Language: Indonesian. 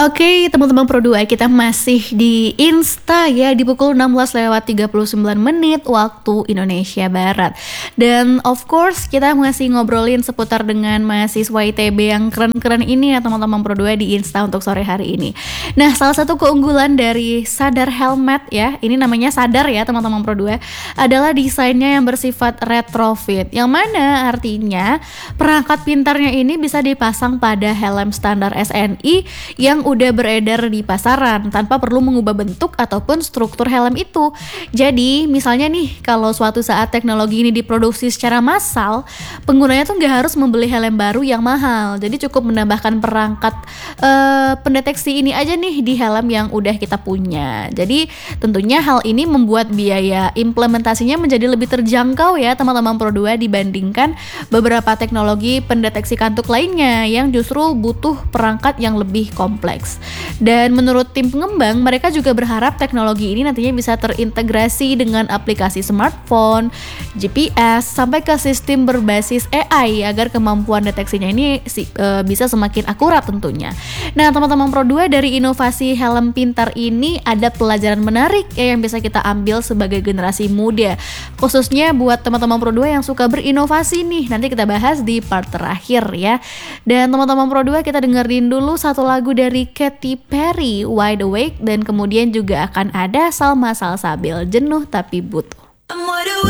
Oke, teman-teman Pro 2, kita masih di Insta ya, di pukul 16:39 waktu Indonesia Barat. Dan of course kita masih ngobrolin seputar dengan mahasiswa ITB yang keren-keren ini ya teman-teman Pro 2 di Insta untuk sore hari ini. Nah, salah satu keunggulan dari Sadar Helmet ya, ini namanya Sadar ya teman-teman Pro 2, adalah desainnya yang bersifat retrofit. Yang mana artinya perangkat pintarnya ini bisa dipasang pada helm standar SNI yang udah beredar di pasaran tanpa perlu mengubah bentuk ataupun struktur helm itu. Jadi misalnya nih, kalau suatu saat teknologi ini diproduksi secara massal, penggunanya tuh nggak harus membeli helm baru yang mahal. Jadi cukup menambahkan perangkat pendeteksi ini aja nih di helm yang udah kita punya. Jadi tentunya hal ini membuat biaya implementasinya menjadi lebih terjangkau ya teman-teman Pro 2 dibandingkan beberapa teknologi pendeteksi kantuk lainnya yang justru butuh perangkat yang lebih kompleks. Dan menurut tim pengembang, mereka juga berharap teknologi ini nantinya bisa terintegrasi dengan aplikasi smartphone, GPS, sampai ke sistem berbasis AI agar kemampuan deteksinya ini bisa semakin akurat tentunya. Nah, teman-teman Pro 2, dari inovasi helm pintar ini ada pelajaran menarik ya yang bisa kita ambil sebagai generasi muda, khususnya buat teman-teman Pro 2 yang suka berinovasi nih. Nanti kita bahas di part terakhir ya. Dan teman-teman Pro 2, kita dengerin dulu satu lagu dari Katy Perry, Wide Awake, dan kemudian juga akan ada Salma Salsabil, Jenuh Tapi Butuh.